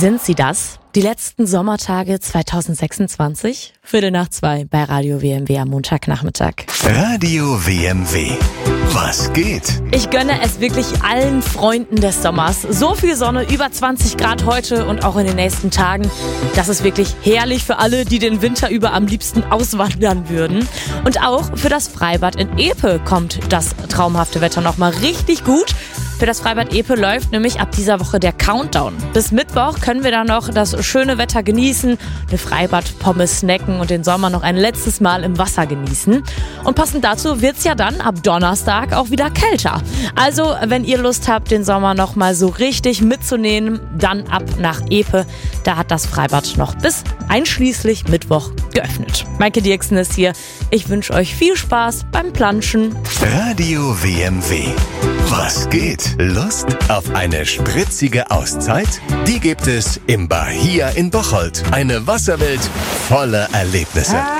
Sind sie das? Die letzten Sommertage 2026? 1:45 bei Radio WMW am Montagnachmittag. Radio WMW. Was geht? Ich gönne es wirklich allen Freunden des Sommers. So viel Sonne, über 20 Grad heute und auch in den nächsten Tagen. Das ist wirklich herrlich für alle, die den Winter über am liebsten auswandern würden. Und auch für das Freibad in Epe kommt das traumhafte Wetter nochmal richtig gut. Für das Freibad Epe läuft nämlich ab dieser Woche der Countdown. Bis Mittwoch können wir dann noch das schöne Wetter genießen, eine Freibad-Pommes snacken und den Sommer noch ein letztes Mal im Wasser genießen. Und passend dazu wird's ja dann ab Donnerstag auch wieder kälter. Also, wenn ihr Lust habt, den Sommer noch mal so richtig mitzunehmen, dann ab nach Epe. Da hat das Freibad noch bis einschließlich Mittwoch geöffnet. Maike Dirksen ist hier. Ich wünsche euch viel Spaß beim Planschen. Radio WMW. Was geht? Lust auf eine spritzige Auszeit? Die gibt es im Bahia in Bocholt. Eine Wasserwelt voller Erlebnisse.